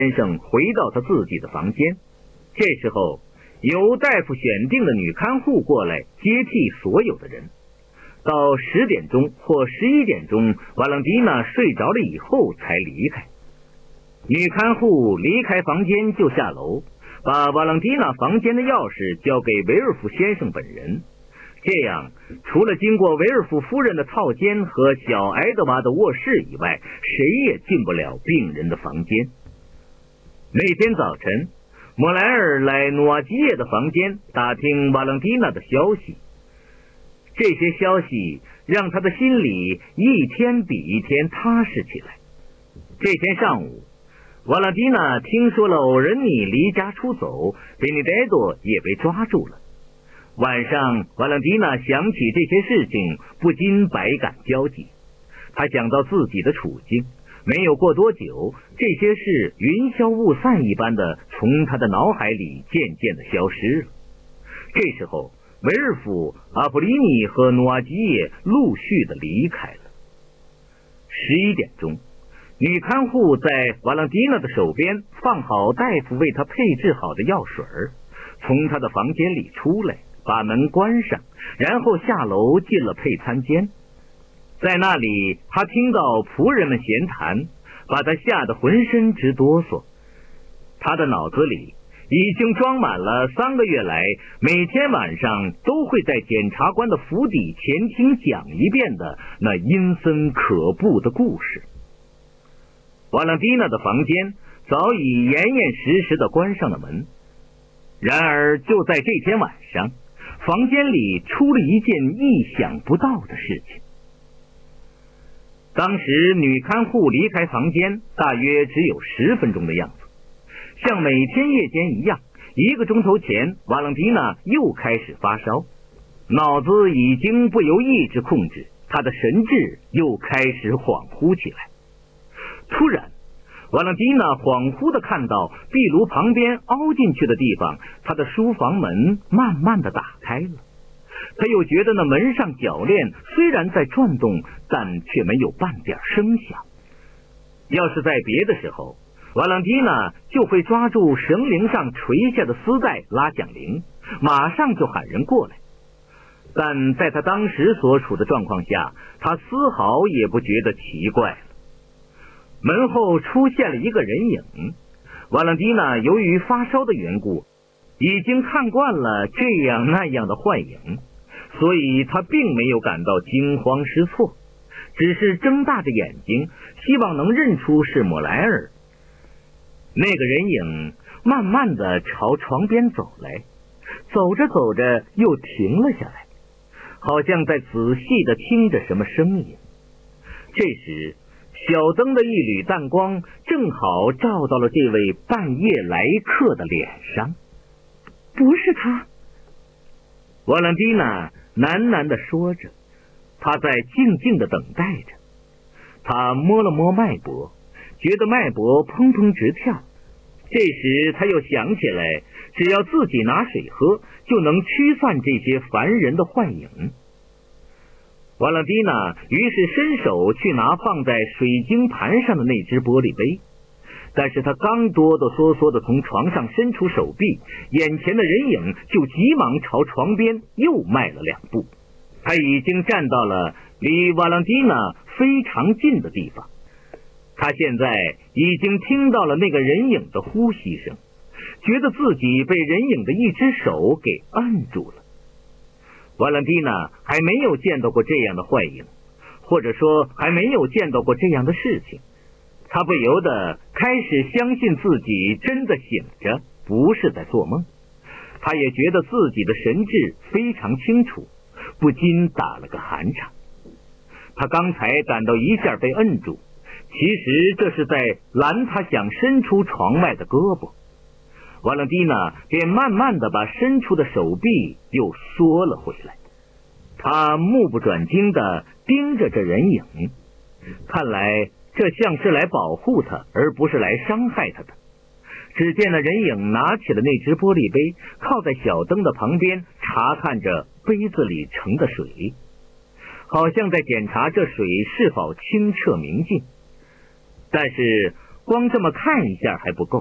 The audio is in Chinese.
先生回到他自己的房间。这时候由大夫选定的女看护过来接替所有的人。到10点钟或11点钟，瓦朗蒂娜睡着了以后才离开。女看护离开房间就下楼，把瓦朗蒂娜房间的钥匙交给维尔夫先生本人。这样，除了经过维尔夫夫人的套间和小埃德娃的卧室以外，谁也进不了病人的房间。那天早晨，莫莱尔来努瓦基耶的房间打听瓦朗蒂娜的消息。这些消息让他的心里一天比一天踏实起来。这天上午，瓦朗蒂娜听说了欧仁妮离家出走，贝尼戴多也被抓住了。晚上，瓦朗蒂娜想起这些事情，不禁百感交集。她想到自己的处境，没有过多久，这些事云消雾散一般的从她的脑海里渐渐的消失了。这时候，维尔夫、阿普里尼和努瓦基耶陆续的离开了。11点钟，女看护在瓦朗蒂娜的手边放好大夫为她配置好的药水，从她的房间里出来，把门关上，然后下楼进了配餐间。在那里，她听到仆人们闲谈，把她吓得浑身直哆嗦。她的脑子里已经装满了3个月来每天晚上都会在检察官的府邸前厅讲一遍的那阴森可怖的故事。瓦朗蒂娜的房间早已严严实实地关上了门。然而就在这天晚上，房间里出了一件意想不到的事情。当时女看护离开房间大约只有10分钟的样子。像每天夜间一样，1个钟头前，瓦朗蒂娜又开始发烧，脑子已经不由意志控制，她的神智又开始恍惚起来。突然，瓦朗蒂娜恍惚地看到壁炉旁边凹进去的地方，她的书房门慢慢地打开了。她又觉得那门上铰链虽然在转动，但却没有半点声响。要是在别的时候，瓦朗蒂娜就会抓住绳铃上垂下的丝带拉响铃，马上就喊人过来。但在她当时所处的状况下，她丝毫也不觉得奇怪了。门后出现了一个人影。瓦朗蒂娜由于发烧的缘故，已经看惯了这样那样的幻影，所以她并没有感到惊慌失措，只是睁大着眼睛，希望能认出是莫莱尔。那个人影慢慢地朝床边走来，走着走着又停了下来，好像在仔细地听着什么声音。这时，小灯的一缕淡光正好照到了这位半夜来客的脸上。 不是他， 瓦朗蒂娜喃喃地说着，她在静静地等待着。她摸了摸脉搏，觉得脉搏砰砰直跳。这时他又想起来，只要自己拿水喝，就能驱散这些烦人的幻影。瓦朗蒂娜于是伸手去拿放在水晶盘上的那只玻璃杯，但是他刚哆哆嗦嗦地从床上伸出手臂，眼前的人影就急忙朝床边又迈了2步。他已经站到了离瓦朗蒂娜非常近的地方。他现在已经听到了那个人影的呼吸声，觉得自己被人影的一只手给按住了。瓦朗蒂娜还没有见到过这样的幻影，或者说还没有见到过这样的事情。他不由得开始相信自己真的醒着，不是在做梦。他也觉得自己的神智非常清楚，不禁打了个寒颤。他刚才感到一下被摁住，其实这是在拦他想伸出床外的胳膊。瓦朗蒂娜便慢慢地把伸出的手臂又缩了回来。他目不转睛地盯着这人影，看来这像是来保护他，而不是来伤害他的。只见那人影拿起了那只玻璃杯，靠在小灯的旁边，查看着杯子里盛的水，好像在检查这水是否清澈明净。但是光这么看一下还不够，